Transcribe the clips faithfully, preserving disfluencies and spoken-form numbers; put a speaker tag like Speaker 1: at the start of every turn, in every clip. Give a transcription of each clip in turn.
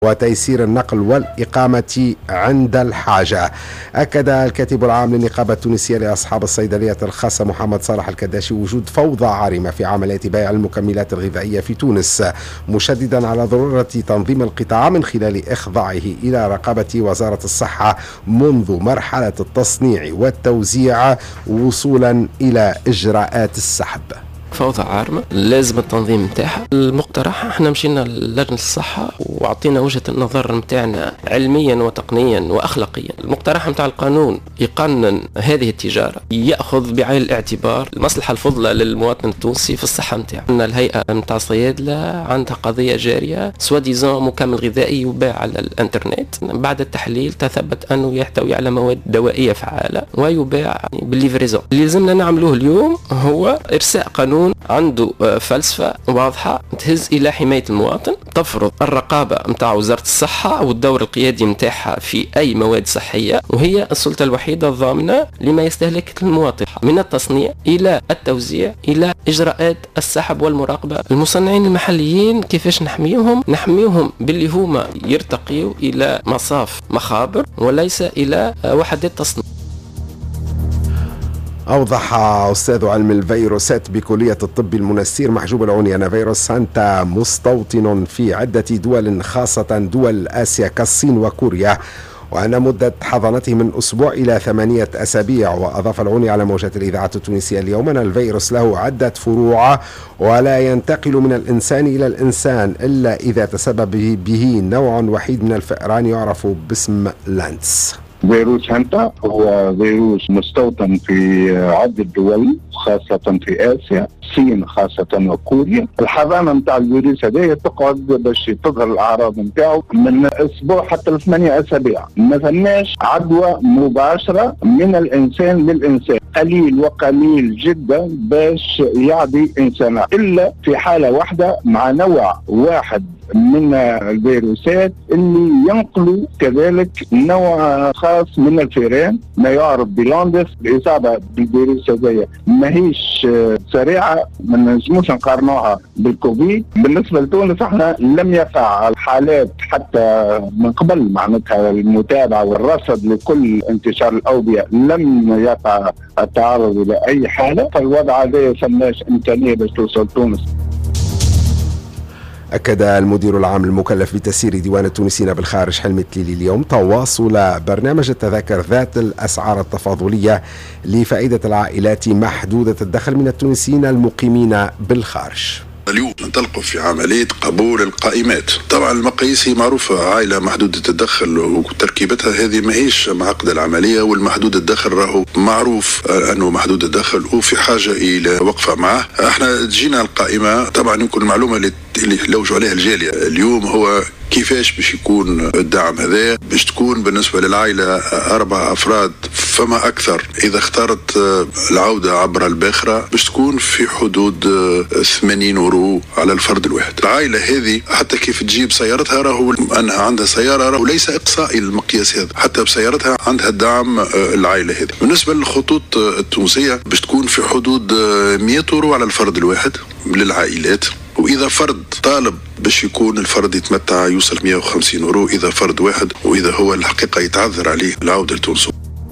Speaker 1: وتيسير النقل والإقامة عند الحاجة. أكد الكاتب العام للنقابة التونسية لأصحاب الصيدليات الخاصة محمد صالح الكداشي وجود فوضى عارمة في عملية بيع المكملات الغذائية في تونس، مشددا على ضرورة تنظيم القطاع من خلال إخضاعه إلى رقابة وزارة الصحة منذ مرحلة التصنيع والتوزيع وصولا إلى إجراءات السحب.
Speaker 2: فوضى عارمة لازم التنظيم متاعها. المقترح احنا مشينا للجنة الصحة وعطينا وجهة النظر متاعنا علميا وتقنيا واخلاقيا. المقترح متاع القانون يقنن هذه التجارة، يأخذ بعين الاعتبار المصلحة الفضلى للمواطن التونسي في الصحة متاعه. ان الهيئة متاع الصيادلة عندها قضية جارية سوا ديزون مكمل غذائي يباع على الانترنت، بعد التحليل تثبت انه يحتوي على مواد دوائية فعالة ويباع بالليفريزون. اللي لازمنا نعملوه اليوم هو ارساء قانون عنده فلسفة واضحة تهز إلى حماية المواطن، تفرض الرقابة متاع وزارة الصحة والدور القيادي متاعها في أي مواد صحية، وهي السلطة الوحيدة الضامنة لما يستهلك المواطن من التصنيع إلى التوزيع إلى إجراءات السحب والمراقبة. المصنعين المحليين كيفاش نحميهم؟ نحميهم باللي هما يرتقيوا إلى مصاف مخابر وليس إلى وحدات تصنيع.
Speaker 1: أوضح أستاذ علم الفيروسات بكلية الطب المنسير محجوب العوني أن فيروس سانتا مستوطن في عدة دول خاصة دول آسيا كالصين وكوريا، وأن مدة حضانته من أسبوع إلى ثمانية أسابيع. وأضاف العوني على موجات الإذاعة التونسية اليوم أن الفيروس له عدة فروع ولا ينتقل من الإنسان إلى الإنسان إلا إذا تسبب به نوع وحيد من الفئران يعرف باسم لانس.
Speaker 3: فيروس هانتا هو فيروس مستوطن في عدة دول خاصة في آسيا، الصين خاصة وكوريا. الحضانة نتاع الفيروس هذا تقعد باش تظهر الأعراض نتاعو من أسبوع حتى لثمانية أسابيع. ما فماش عدوى مباشرة من الإنسان للإنسان، قليل وقليل جدا باش يعدي إنسان، إلا في حالة واحدة مع نوع واحد من الفيروسات اللي ينقلوا كذلك نوع خاص من الفئران ما يعرف بلاندس. الإصابة بالفيروس هذايا ماهيش سريعة، ما نجموش نقارنوها بالكوفيد. بالنسبة لتونس احنا لم يقع الحالات حتى من قبل معناتها المتابعة والرصد لكل انتشار الأوبئة، لم يقع التعرض إلى أي حالة، فالوضع هذا فماش إمكانية باش توصل تونس.
Speaker 1: أكد المدير العام المكلف بتسيير ديوان التونسيين بالخارج حلمي تليلي اليوم تواصل برنامج التذاكر ذات الأسعار التفاضلية لفائدة العائلات محدودة الدخل من التونسيين المقيمين بالخارج.
Speaker 4: اليوم ننطلقوا في عملية قبول القائمات. طبعا المقاييس معروفة، عائلة محدودة الدخل وتركيبتها هذه ماهيش معقدة العملية، والمحدود الدخل راهو معروف أنه محدود الدخل وفي حاجة إلى وقفة معه. احنا جينا القائمة، طبعا يمكن المعلومة اللي اللي لوجوا عليها الجالية اليوم هو كيفاش باش يكون الدعم هذا. باش تكون بالنسبة للعائلة أربع أفراد فما أكثر، إذا اختارت العودة عبر الباخرة باش تكون في حدود ثمانين أورو على الفرد الواحد. العائلة هذه حتى كيف تجيب سيارتها راهو أنها عندها سيارة راهو ليس إقصائي للمقياس هذا، حتى بسيارتها عندها الدعم العائلة هذه. بالنسبة للخطوط التونسية باش تكون في حدود مئة أورو على الفرد الواحد للعائلات، وإذا فرد طالب باش يكون الفرد يتمتع يوصل مئة وخمسين أورو إذا فرد واحد، وإذا هو الحقيقة يتعذر عليه العودة لتونس.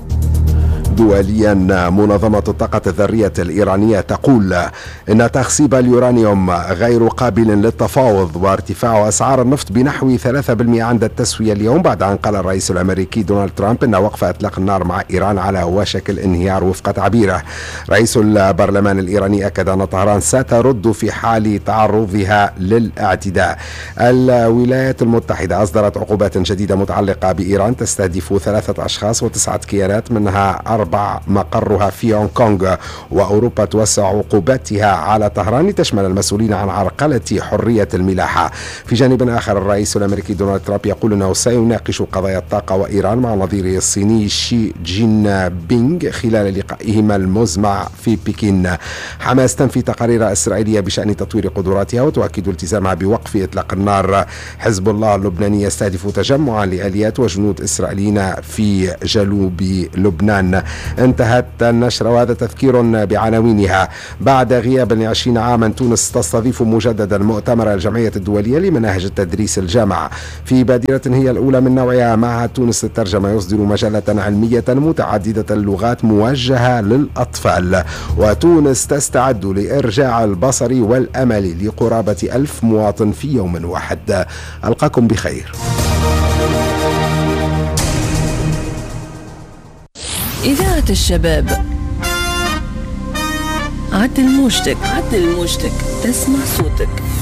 Speaker 1: دوليا، منظمة الطاقة الذرية الإيرانية تقول إن تخصيب اليورانيوم غير قابل للتفاوض، وارتفاع أسعار النفط بنحو ثلاثة بالمئة عند التسوية اليوم بعد أن قال الرئيس الأمريكي دونالد ترامب إن وقف إطلاق النار مع إيران على وشك الانهيار وفق تعبيره. رئيس البرلمان الإيراني أكد أن طهران سترد في حال تعرضها للاعتداء. الولايات المتحدة أصدرت عقوبات جديدة متعلقة بإيران تستهدف ثلاثة أشخاص وتسعة كيانات منها أربع مقرها في هونغ كونغ، وأوروبا توسع عقوباتها على طهران لتشمل المسؤولين عن عرقلة حرية الملاحة. في جانب آخر، الرئيس الأمريكي دونالد ترامب يقول أنه سيناقش قضايا الطاقة وإيران مع نظيره الصيني شي جين بينغ خلال لقائهما المزمع في بكين. حماس تنفي تقارير إسرائيلية بشأن تطوير قدراتها وتؤكد التزامها بوقف إطلاق النار. حزب الله اللبناني يستهدف تجمعا لآليات وجنود إسرائيليين في جنوب لبنان. انتهت النشرة وهذا تذكير بعناوينها. بعد غياب لعشرين عاما تونس تستضيف مجددا مؤتمر الجمعية الدولية لمناهج التدريس الجامعة في بادرة هي الأولى من نوعها. معهد تونس للترجمة يصدر مجلة علمية متعددة اللغات موجهة للأطفال. وتونس تستعد لإرجاع البصر والأمل لقرابة ألف مواطن في يوم واحد. ألقاكم بخير.
Speaker 5: إذاعة الشباب، عدل موجتك عدل موجتك تسمع صوتك.